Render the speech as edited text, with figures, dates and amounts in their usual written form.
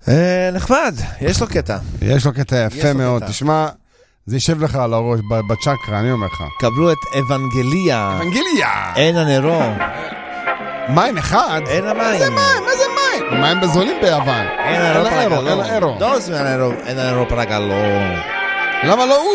נחמד, יש לו קטע. יש לו קטע יפה מאוד. תשמע, זה יישב לך על הראש, בצ'קרה, אני אומר לך. קבלו את אבנגליה. אבנגליה! אין הנרו. מים אחד? אין המים. איזה מים? איזה מים? מים בזולים ביוון. אין הנרו פרגלו. אין הנרו. אין הנרו פרגלו. למה לא הוא?